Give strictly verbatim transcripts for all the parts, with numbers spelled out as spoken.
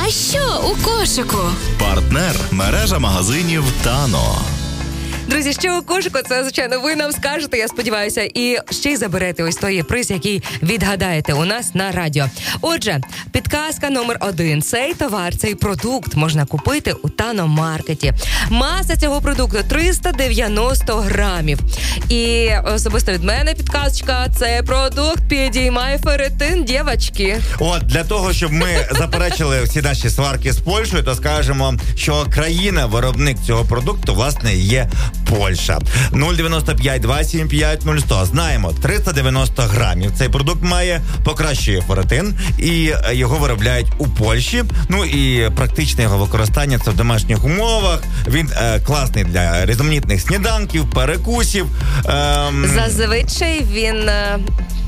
А що у кошику? Партнер – мережа магазинів «Тано». Друзі, що у кошику, це, звичайно, ви нам скажете, я сподіваюся, і ще й заберете ось той приз, який відгадаєте у нас на радіо. Отже, підказка номер один. Цей товар, цей продукт можна купити у Тано-маркеті. Маса цього продукту триста дев'яносто грамів. І особисто від мене підказочка, цей продукт підіймає ферритин, дівчатки. От, для того, щоб ми заперечили всі наші сварки з Польщею, то скажемо, що країна-виробник цього продукту, власне, є Польща. нуль дев'яносто п'ять два сім п'ять нуль сто. Знаємо, триста дев'яносто грамів. Цей продукт має, покращує ферритин, і його виробляють у Польщі. Ну і практичне його використання це в домашніх умовах. Він е, класний для різноманітних сніданків, перекусів. Ем... Зазвичай він... Е...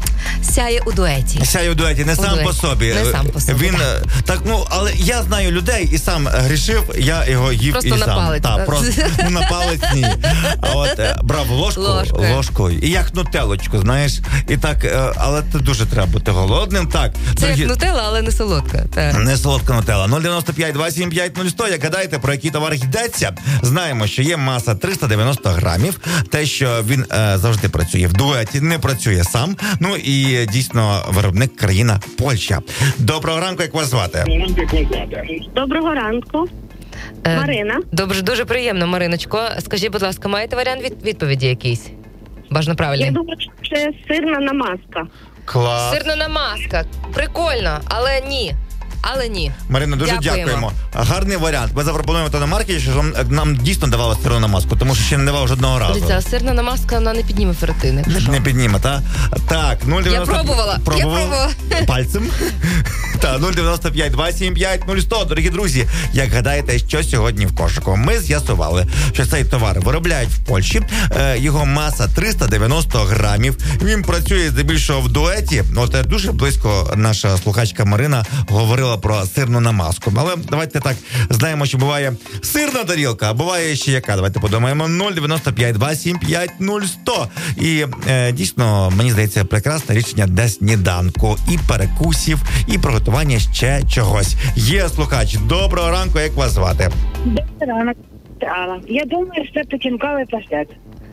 Сяє у дуеті. Сяє у дуеті, не у сам дуеті. по собі. Не сам по собі. Він так. так, ну, але я знаю людей і сам грішив, я його їв просто і на сам. Палець, так, так? просто ну, на палець ні. А от брав ложку, ложкою. ложкою. І як нутелочку, знаєш. І так, але це дуже треба бути голодним. Так. Це дорогі... як нутелла, але не солодка. Так. Не солодка нутелла. нуль дев'яносто п'ять два сім п'ять нуль сто. Як гадаєте, про який товар йдеться? Знаємо, що є маса триста дев'яносто грамів. Те, що він е, завжди працює в дуеті, не працює сам. Ну і дійсно виробник країна Польща. Доброго ранку, як вас звати? Доброго ранку. Е, Марина. Добре, дуже приємно, Мариночко. Скажіть, будь ласка, маєте варіант від, відповіді якийсь? Бажано правильний. Я думаю, що це сирна намазка. Клас. Сирна намазка. Прикольно, але ні. Але ні. Марина, дуже Дякуємо. дякуємо. Гарний варіант. Ми запропонуємо то на маркеті, що нам дійсно давали сирну намазку, тому що ще не давав жодного разу. Дивіться, сирна намазка, вона не підніме ферритини. Не підніме, та? Так, нуль дев'яносто... Я пробувала. Пробувала? Я пробувала. Пальцем? Так, нуль дев'яносто п'ять два сім п'ять нуль сто. Дорогі друзі, як гадаєте, що сьогодні в кошику? Ми з'ясували, що цей товар виробляють в Польщі. Е, його маса триста дев'яносто грамів. Він працює здебільшого в дуеті. От дуже близько наша слухачка Марина говорила про сирну намазку. Але давайте так, знаємо, що буває сирна тарілка, а буває ще яка. Давайте подумаємо. нуль дев'яносто п'ять два сім п'ять нуль сто. І е, дійсно, мені здається, прекрасне рішення для сніданку і перекусів, і приготування ще чогось. Є слухач. Доброго ранку, як вас звати? Доброго ранку. Я думаю, що це печінковий паштет.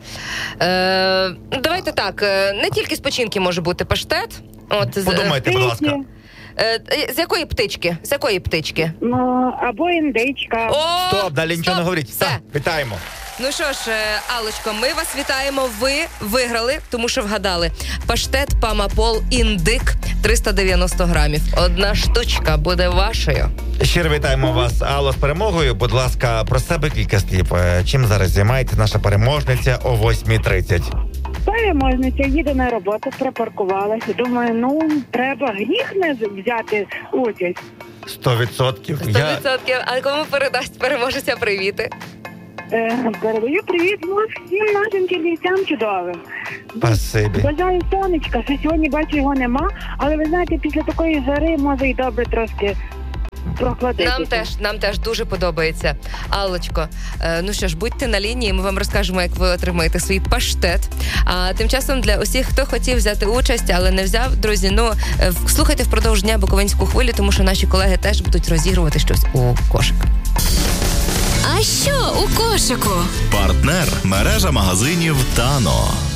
Е, давайте так, не тільки з печінки може бути паштет. От, Подумайте, будь ласка. Е, з якої птички? З якої птички? Ну, або індичка. О, Стоп, далі нічого не говоріть. Все. Так, вітаємо. Ну що ж, Аллочко, ми вас вітаємо. Ви виграли, тому що вгадали. Паштет Памапол індик триста дев'яносто грамів. Одна штучка буде вашою. Щиро вітаємо вас, Алло, з перемогою. Будь ласка, про себе кілька слів. Чим зараз займається наша переможниця о восьмій тридцять? Переможниця їде на роботу, припаркувалася. Думаю, ну, треба гріх не взяти участь. Сто відсотків. Сто відсотків. А кому передасть переможеця привіти? Е, передаю привіт ну, всім нашим чернівцям чудовим. Спасибі. Бажаю сонечка, що сьогодні, бачу, його нема, але ви знаєте, після такої жари може і добре трошки прохладитися. Нам теж, нам теж дуже подобається. Аллочко, е, ну що ж, будьте на лінії, ми вам розкажемо, як ви отримаєте свій паштет. А тим часом для усіх, хто хотів взяти участь, але не взяв, друзі, ну, е, слухайте впродовж дня Буковинську хвилю, тому що наші колеги теж будуть розігрувати щось у кошик. А що у кошику? Партнер – мережа магазинів «Тано».